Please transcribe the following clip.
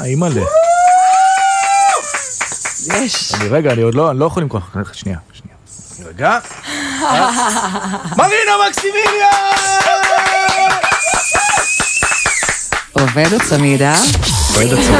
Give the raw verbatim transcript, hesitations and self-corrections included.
אימא'לה. יש. אני רגע, אני עוד לא, אני לא יכול למכוח. שנייה, שנייה. רגע. מרינה מקסימיליה! עובד הצמידה. עובד הצמידה.